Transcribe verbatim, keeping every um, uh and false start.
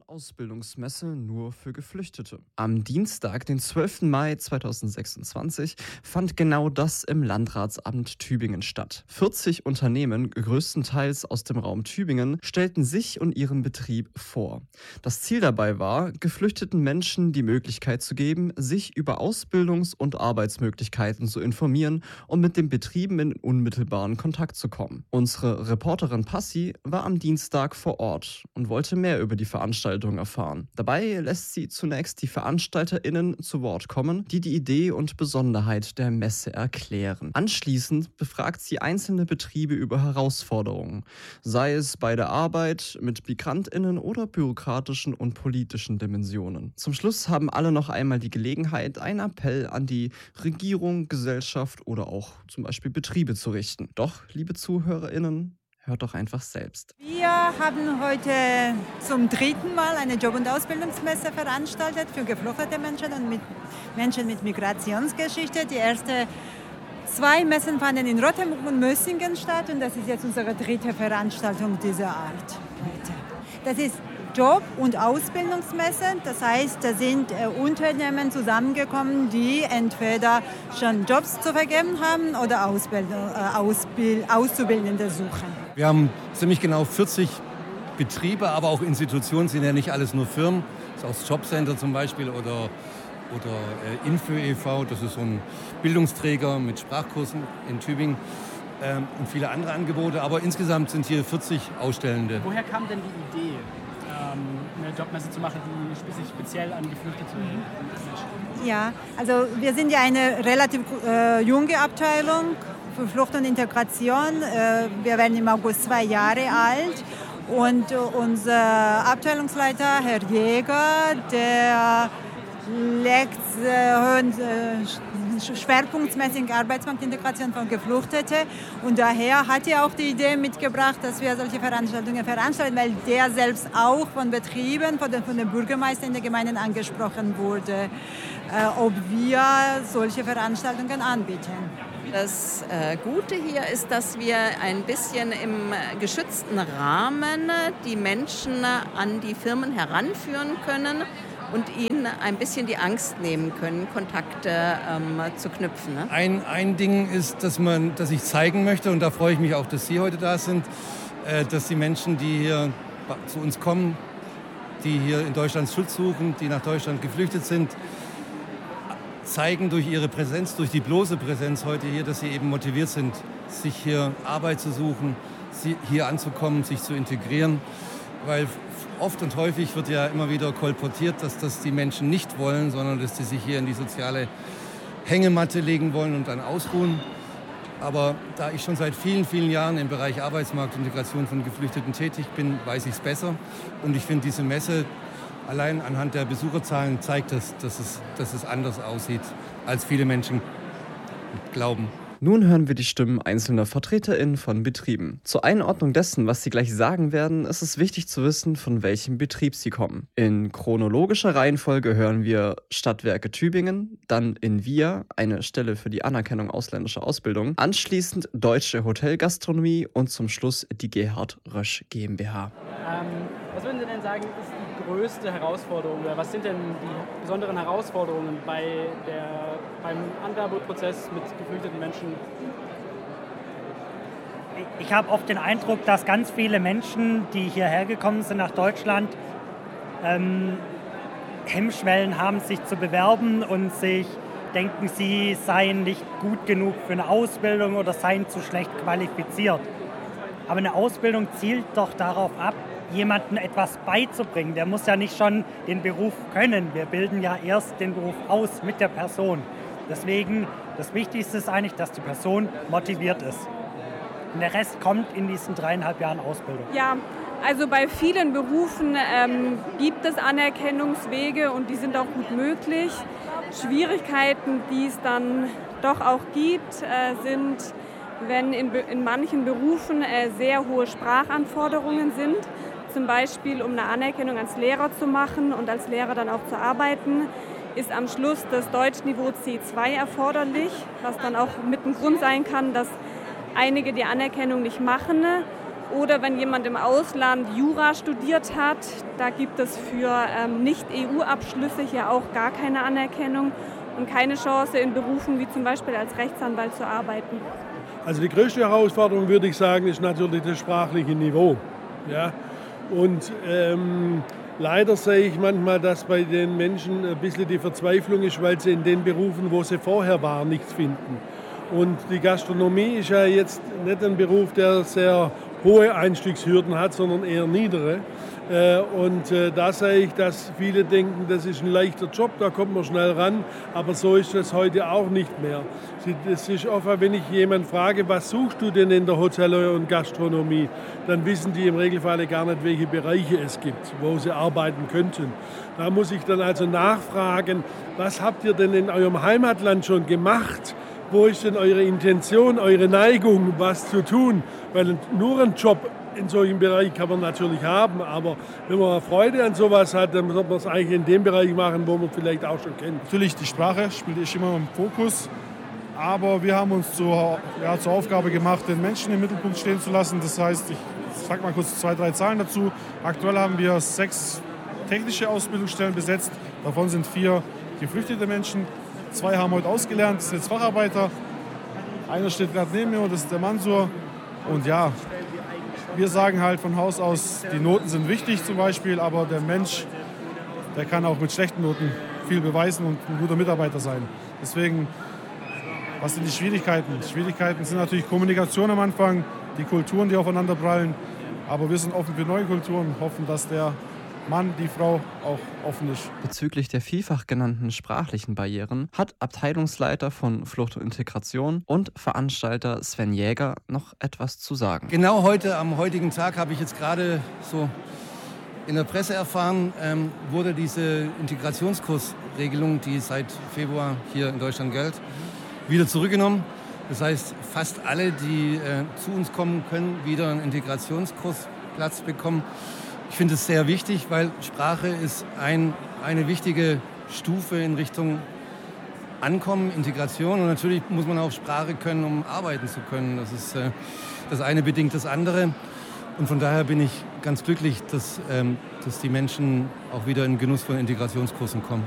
Ausbildungsmesse nur für Geflüchtete. Am Dienstag, den zwölften Mai zweitausendsechsundzwanzig, fand genau das im Landratsamt Tübingen statt. vierzig Unternehmen, größtenteils aus dem Raum Tübingen, stellten sich und ihren Betrieb vor. Das Ziel dabei war, geflüchteten Menschen die Möglichkeit zu geben, sich über Ausbildungs- und Arbeitsmöglichkeiten zu informieren und mit den Betrieben in unmittelbaren Kontakt zu kommen. Unsere Reporterin Passi war am Dienstag vor Ort und wollte mehr über die Veranstaltung erfahren. Dabei lässt sie zunächst die VeranstalterInnen zu Wort kommen, die die Idee und Besonderheit der Messe erklären. Anschließend befragt sie einzelne Betriebe über Herausforderungen, sei es bei der Arbeit mit MigrantInnen oder bürokratischen und politischen Dimensionen. Zum Schluss haben alle noch einmal die Gelegenheit, einen Appell an die Regierung, Gesellschaft oder auch zum Beispiel Betriebe zu richten. Doch, liebe ZuhörerInnen, hört doch einfach selbst. Wir haben heute zum dritten Mal eine Job- und Ausbildungsmesse veranstaltet für geflüchtete Menschen und mit Menschen mit Migrationsgeschichte. Die ersten zwei Messen fanden in Rottenburg und Mössingen statt und das ist jetzt unsere dritte Veranstaltung dieser Art heute. Das ist Job- und Ausbildungsmesse, das heißt, da sind äh, Unternehmen zusammengekommen, die entweder schon Jobs zu vergeben haben oder Ausbildung, äh, Ausbild, Auszubildende suchen. Wir haben ziemlich genau vierzig Betriebe, aber auch Institutionen, sind ja nicht alles nur Firmen. Das ist auch das Jobcenter zum Beispiel oder, oder äh, Info e V, das ist so ein Bildungsträger mit Sprachkursen in Tübingen ähm, und viele andere Angebote. Aber insgesamt sind hier vierzig Ausstellende. Woher kam denn die Idee, eine Jobmesse zu machen, die sich speziell an Geflüchtete Menschen? Ja, also wir sind ja eine relativ äh, junge Abteilung für Flucht und Integration. Äh, wir werden im August zwei Jahre alt und äh, unser Abteilungsleiter, Herr Jäger, der legt äh, äh, schwerpunktmäßig Arbeitsmarktintegration von Geflüchteten und daher hat er auch die Idee mitgebracht, dass wir solche Veranstaltungen veranstalten, weil der selbst auch von Betrieben, von den, von den Bürgermeistern in der Gemeinde angesprochen wurde, äh, ob wir solche Veranstaltungen anbieten. Das äh, Gute hier ist, dass wir ein bisschen im geschützten Rahmen die Menschen an die Firmen heranführen können und ihnen ein bisschen die Angst nehmen können, Kontakte ähm, zu knüpfen. Ne? Ein, ein Ding ist, dass, man, dass ich zeigen möchte, und da freue ich mich auch, dass Sie heute da sind, äh, dass die Menschen, die hier zu uns kommen, die hier in Deutschland Schutz suchen, die nach Deutschland geflüchtet sind, zeigen durch ihre Präsenz, durch die bloße Präsenz heute hier, dass sie eben motiviert sind, sich hier Arbeit zu suchen, hier anzukommen, sich zu integrieren, weil oft und häufig wird ja immer wieder kolportiert, dass das die Menschen nicht wollen, sondern dass sie sich hier in die soziale Hängematte legen wollen und dann ausruhen. Aber da ich schon seit vielen, vielen Jahren im Bereich Arbeitsmarktintegration von Geflüchteten tätig bin, weiß ich es besser. Und ich finde, diese Messe allein anhand der Besucherzahlen zeigt, dass, dass, es, dass es anders aussieht, als viele Menschen glauben. Nun hören wir die Stimmen einzelner VertreterInnen von Betrieben. Zur Einordnung dessen, was sie gleich sagen werden, ist es wichtig zu wissen, von welchem Betrieb sie kommen. In chronologischer Reihenfolge hören wir Stadtwerke Tübingen, dann Invia, eine Stelle für die Anerkennung ausländischer Ausbildung, anschließend Deutsche Hotelgastronomie und zum Schluss die Gerhard Rösch GmbH. Ähm, was würden Sie denn sagen, ist die größte Herausforderung oder was sind denn die besonderen Herausforderungen bei der, beim Anwerbeprozess mit geflüchteten Menschen? Ich habe oft den Eindruck, dass ganz viele Menschen, die hierher gekommen sind nach Deutschland, ähm, Hemmschwellen haben, sich zu bewerben und sich denken, sie seien nicht gut genug für eine Ausbildung oder seien zu schlecht qualifiziert. Aber eine Ausbildung zielt doch darauf ab, jemandem etwas beizubringen. Der muss ja nicht schon den Beruf können. Wir bilden ja erst den Beruf aus mit der Person. Deswegen, das Wichtigste ist eigentlich, dass die Person motiviert ist. Und der Rest kommt in diesen dreieinhalb Jahren Ausbildung. Ja, also bei vielen Berufen ähm, gibt es Anerkennungswege und die sind auch gut möglich. Schwierigkeiten, die es dann doch auch gibt, äh, sind, wenn in, in manchen Berufen äh, sehr hohe Sprachanforderungen sind. Zum Beispiel, um eine Anerkennung als Lehrer zu machen und als Lehrer dann auch zu arbeiten, ist am Schluss das Deutschniveau C zwei erforderlich, was dann auch mit ein Grund sein kann, dass einige die Anerkennung nicht machen. Oder wenn jemand im Ausland Jura studiert hat, da gibt es für ähm, Nicht-E U-Abschlüsse hier auch gar keine Anerkennung und keine Chance in Berufen wie zum Beispiel als Rechtsanwalt zu arbeiten. Also die größte Herausforderung, würde ich sagen, ist natürlich das sprachliche Niveau. Ja? Und ähm, leider sehe ich manchmal, dass bei den Menschen ein bisschen die Verzweiflung ist, weil sie in den Berufen, wo sie vorher waren, nichts finden. Und die Gastronomie ist ja jetzt nicht ein Beruf, der sehr hohe Einstiegshürden hat, sondern eher niedere. Und da sehe ich, dass viele denken, das ist ein leichter Job, da kommt man schnell ran. Aber so ist es heute auch nicht mehr. Es ist oft, wenn ich jemanden frage, was suchst du denn in der Hotellerie und Gastronomie, dann wissen die im Regelfall gar nicht, welche Bereiche es gibt, wo sie arbeiten könnten. Da muss ich dann also nachfragen, was habt ihr denn in eurem Heimatland schon gemacht? Wo ist denn eure Intention, eure Neigung, was zu tun? Weil nur einen Job in solchen Bereichen kann man natürlich haben, aber wenn man Freude an sowas hat, dann sollte man es eigentlich in dem Bereich machen, wo man vielleicht auch schon kennt. Natürlich, die Sprache spielt immer im Fokus, aber wir haben uns zur, ja, zur Aufgabe gemacht, den Menschen im Mittelpunkt stehen zu lassen. Das heißt, ich sage mal kurz zwei, drei Zahlen dazu. Aktuell haben wir sechs technische Ausbildungsstellen besetzt, davon sind vier geflüchtete Menschen. Zwei haben heute ausgelernt, das sind jetzt Facharbeiter. Einer steht gerade neben mir, das ist der Mansur. Und ja, wir sagen halt von Haus aus, die Noten sind wichtig zum Beispiel, aber der Mensch, der kann auch mit schlechten Noten viel beweisen und ein guter Mitarbeiter sein. Deswegen, was sind die Schwierigkeiten? Die Schwierigkeiten sind natürlich Kommunikation am Anfang, die Kulturen, die aufeinander prallen. Aber wir sind offen für neue Kulturen, hoffen, dass der Mann, die Frau auch offen ist. Bezüglich der vielfach genannten sprachlichen Barrieren hat Abteilungsleiter von Flucht und Integration und Veranstalter Sven Jäger noch etwas zu sagen. Genau heute, am heutigen Tag, habe ich jetzt gerade so in der Presse erfahren, ähm, wurde diese Integrationskursregelung, die seit Februar hier in Deutschland gilt, wieder zurückgenommen. Das heißt, fast alle, die äh, zu uns kommen, können wieder einen Integrationskursplatz bekommen. Ich finde es sehr wichtig, weil Sprache ist ein, eine wichtige Stufe in Richtung Ankommen, Integration. Und natürlich muss man auch Sprache können, um arbeiten zu können. Das ist äh, das eine bedingt das andere. Und von daher bin ich ganz glücklich, dass, ähm, dass die Menschen auch wieder in den Genuss von Integrationskursen kommen.